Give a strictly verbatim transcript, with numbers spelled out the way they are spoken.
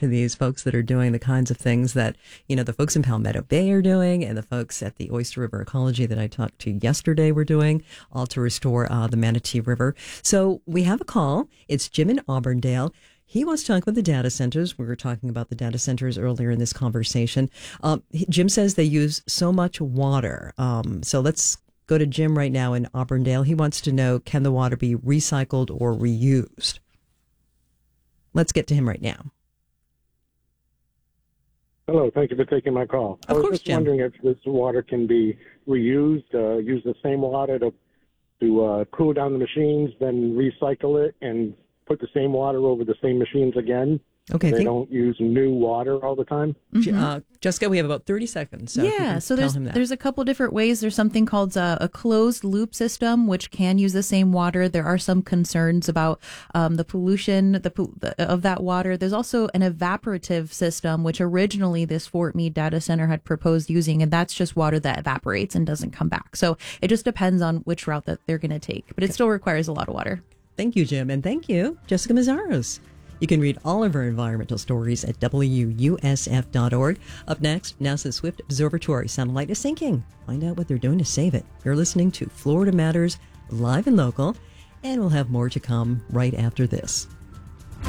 to these folks that are doing the kinds of things that, you know, the folks in Palmetto Bay are doing and the folks at the Oyster River Ecology that I talked to yesterday were doing, all to restore uh, the Manatee River. So we have a call. It's Jim in Auburndale. He wants to talk about the data centers. We were talking about the data centers earlier in this conversation. Um, Jim says they use so much water. Um, so let's go to Jim right now in Auburndale. He wants to know, can the water be recycled or reused? Let's get to him right now. Hello, thank you for taking my call. Of I was course, just Jim. wondering if this water can be reused, uh, use the same water to, to uh, cool down the machines, then recycle it and put the same water over the same machines again. Okay, they think, don't use new water all the time. Mm-hmm. uh, Jessica, we have about thirty seconds. So yeah, so there's there's a couple different ways. There's something called a, a closed loop system, which can use the same water. There are some concerns about um, the pollution the, the of that water. There's also an evaporative system, which originally this Fort Meade data center had proposed using, and that's just water that evaporates and doesn't come back. So it just depends on which route that they're going to take, but it still requires a lot of water. Thank you, Jim, and thank you, Jessica Mazzaros. You can read all of our environmental stories at W U S F dot org. Up next, NASA's Swift Observatory satellite is sinking. Find out what they're doing to save it. You're listening to Florida Matters, live and local, and we'll have more to come right after this.